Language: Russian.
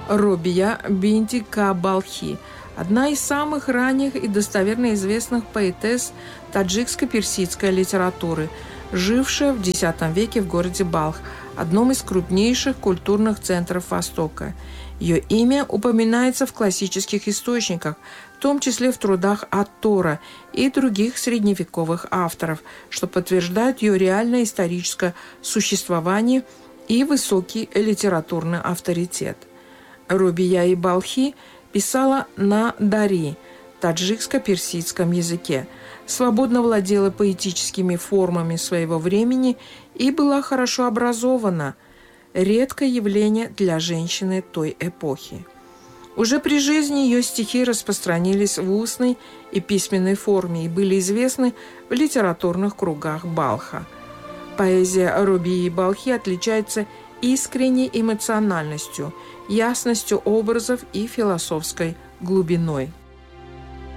Робия бинти Кабалхи, одна из самых ранних и достоверно известных поэтесс таджикско-персидской литературы, жившая в X веке в городе Балх, одном из крупнейших культурных центров Востока. Ее имя упоминается в классических источниках, в том числе в трудах ат-Тора и других средневековых авторов, что подтверждает ее реальное историческое существование и высокий литературный авторитет. Робия Балхи писала на дари, таджикско-персидском языке, свободно владела поэтическими формами своего времени и была хорошо образована, редкое явление для женщины той эпохи. Уже при жизни ее стихи распространились в устной и письменной форме и были известны в литературных кругах Балха. Поэзия Робии Балхи отличается искренней эмоциональностью, ясностью образов и философской глубиной.